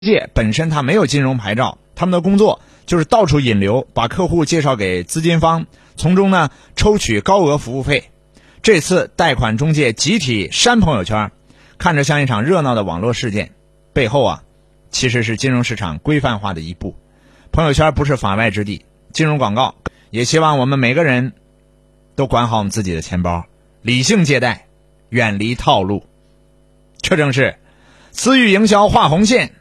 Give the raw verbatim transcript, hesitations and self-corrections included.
界本身它没有金融牌照，他们的工作就是到处引流，把客户介绍给资金方，从中呢抽取高额服务费。这次贷款中介集体删朋友圈，看着像一场热闹的网络事件，背后啊其实是金融市场规范化的一步。朋友圈不是法外之地，金融广告也希望我们每个人都管好我们自己的钱包，理性借贷，远离套路。这正是私域营销画红线，